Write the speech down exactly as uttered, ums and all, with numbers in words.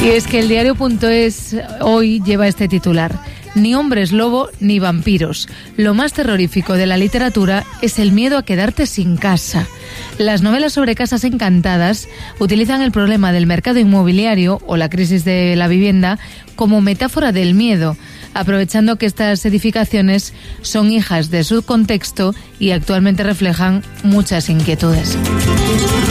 Y es que el diario punto es hoy lleva este titular: ni hombres lobo ni vampiros. Lo más terrorífico de la literatura es el miedo a quedarte sin casa. Las novelas sobre casas encantadas utilizan el problema del mercado inmobiliario o la crisis de la vivienda como metáfora del miedo, aprovechando que estas edificaciones son hijas de su contexto y actualmente reflejan muchas inquietudes.